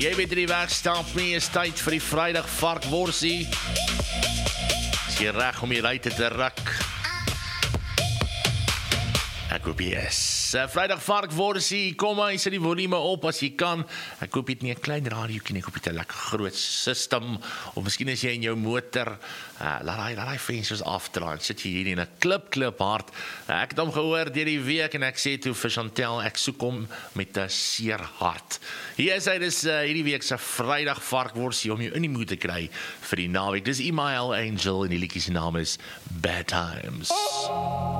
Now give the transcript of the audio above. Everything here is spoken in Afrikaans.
Jy weet die wegstap nie, is tyd vir die Vrydag varkworsie. Is jy reg om die ruite te ruk? Ek hoop jy is. Vrydag varkworsie, kom maar, sit die volume op as jy kan. Ek hoop jy het nie 'n klein radiokie nie, ek hoop jy het 'n lekker groot system, of miskien as jy in jou motor, laat die vensters afdraai, sit jy hier in 'n klip hard. Ek het hom gehoor deur die week, en ek sê toe vir Chantel, ek soek hom met 'n seer hart. Hier is hy, dis hierdie week se Vrydag varkworsie, om jou in die moed te kry vir die naweek. Dis Email Angel, en die liedjie se naam is Bad Times.